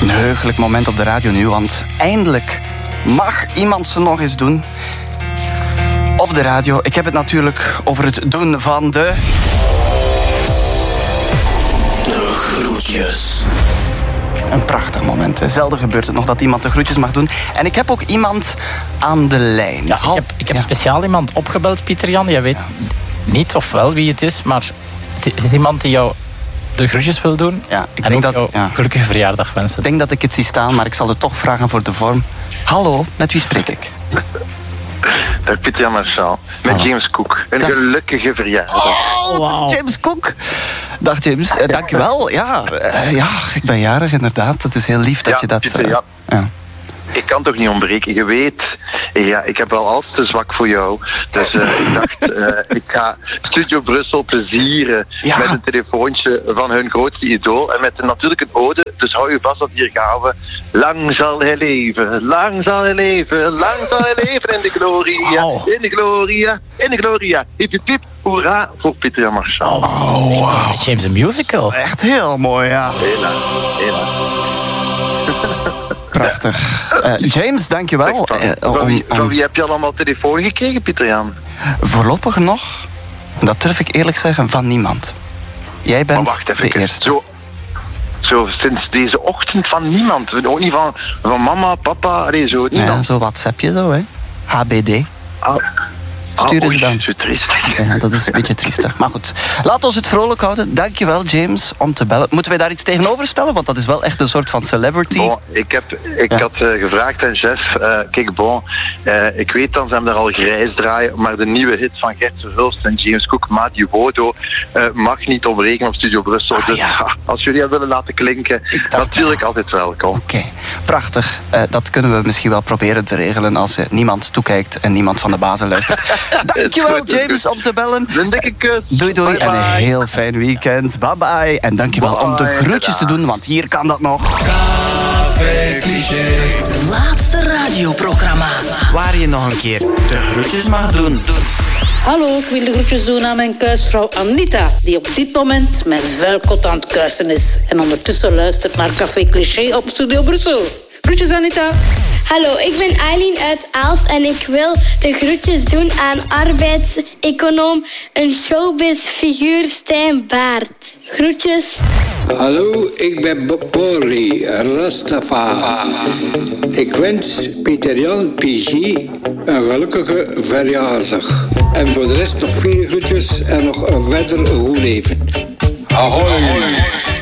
Een heugelijk moment op de radio nu, want eindelijk mag iemand ze nog eens doen. Op de radio. Ik heb het natuurlijk over het doen van de groetjes. Een prachtig moment. Hè. Zelden gebeurt het nog dat iemand de groetjes mag doen. En ik heb ook iemand aan de lijn. Ja, ik heb speciaal iemand opgebeld, Pieter-Jan. Jij weet niet of wel wie het is, maar het is iemand die jou de groetjes wil doen. Ja, ik en denk ook dat, jou gelukkige verjaardag wensen. Ik denk dat ik het zie staan, maar ik zal het toch vragen voor de vorm. Hallo, met wie spreek ik? Dag Pieter-Jan Marchal, met James Cook. Een gelukkige verjaardag. Oh, wow. James Cook. Dag James, dankjewel. Ja, ik ben jarig inderdaad. Het is heel lief dat je dat... Pieter, ja. Ik kan toch niet ontbreken. Je weet, ik heb wel altijd te zwak voor jou. Dus ik dacht, ik ga Studio Brussel plezieren met een telefoontje van hun grootste idool. En met natuurlijk een ode. Dus hou je vast dat hier gaan we. Lang zal hij leven, lang zal hij leven, lang zal hij leven in de gloria, in de gloria, in de gloria. Hip, hip, hip, hoera voor Pieter-Jan Marchal. Wow. James the Musical. Echt heel mooi, ja. Hela. Prachtig. James, dankjewel. Van wie heb je allemaal telefoon gekregen, Pieter-Jan? Voorlopig nog, dat durf ik eerlijk zeggen, van niemand. Jij bent de eerste. Zo sinds deze ochtend van niemand. Ook niet van mama, papa, zo niet. Ja, zo WhatsAppje zo, hè. HBD. Stuur eens dan. Zo triest. Ja, dat is een beetje triestig. Maar goed, laat ons het vrolijk houden. Dankjewel, James, om te bellen. Moeten wij daar iets tegenover stellen? Want dat is wel echt een soort van celebrity. Bon, ik had gevraagd aan Jeff. Kijk, ik weet dan, ze hebben daar al grijs draaien, maar de nieuwe hit van Gert Verhulst en James Cook, Mati Wodo, mag niet ontbreken op Studio Brussel. Dus als jullie dat willen laten klinken, natuurlijk altijd welkom. Oké, prachtig. Dat kunnen we misschien wel proberen te regelen als niemand toekijkt en niemand van de bazen luistert. Dankjewel, James, om te bellen. Een dikke kus. Doei, bye, en een heel fijn weekend. Bye bye. En dankjewel om de groetjes te doen, want hier kan dat nog. Café Cliché. Het laatste radioprogramma waar je nog een keer de groetjes mag doen. Hallo, ik wil de groetjes doen aan mijn kuisvrouw Anita, die op dit moment mijn vuilkot aan het kuisen is en ondertussen luistert naar Café Cliché op Studio Brussel. Groetjes, Anita. Hallo, ik ben Eileen uit Aalst en ik wil de groetjes doen aan arbeidseconoom en showbiz-figuur Stijn Baert. Groetjes. Hallo, ik ben Bori Rastafari. Ik wens Pieter-Jan PG een gelukkige verjaardag. En voor de rest nog veel groetjes en nog een verder goed leven. Ahoy!